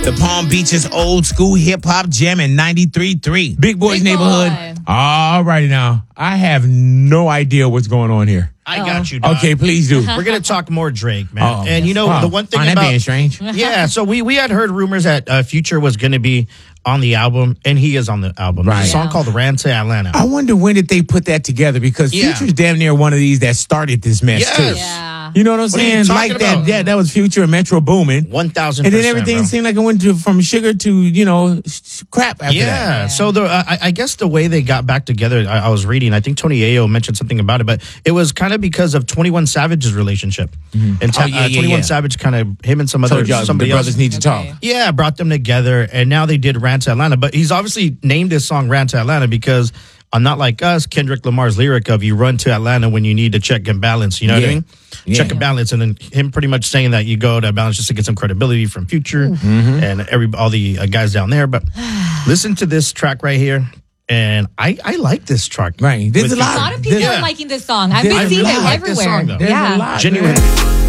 The Palm Beaches old school hip hop jam in 93.3. Big Boy's Big Boy. Neighborhood. All righty now. I have no idea what's going on here. I got you, dog. Okay, please do. We're going to talk more Drake, man. Oh. And you know, the one thing that about... being strange. Yeah, so we had heard rumors that Future was going to be on the album, and he is on the album. Right. There's a song called Ran to Atlanta. I wonder when did they put that together, because Yeah. Future's damn near one of these that started this mess Yes. too. Yeah. You know what I'm What are you saying? talking Like that. about? Yeah, that was Future and Metro Boomin. 1,000%. And then everything bro. seemed like it went from sugar to, crap after that. Yeah. So I guess the way they got back together, I was reading, I think Tony Ayo mentioned something about it, but it was kind of because of 21 Savage's relationship. And 21 Savage kind of, him and somebody The else. brothers need to talk. Yeah, brought them together, and now they did Ran to Atlanta. But he's obviously named this song Ran to Atlanta because on Not Like Us, Kendrick Lamar's lyric of you run to Atlanta when you need to check and balance. You know what I mean? Yeah. Check and balance. And then him pretty much saying that you go to balance just to get some credibility from Future and all the guys down there. But listen to this track right here. And I like this track. Right. There's a A lot of people Yeah. are liking this song. I've There's been a seeing lot. it I like this everywhere. song, though. There's Yeah. a lot. Genuine. man.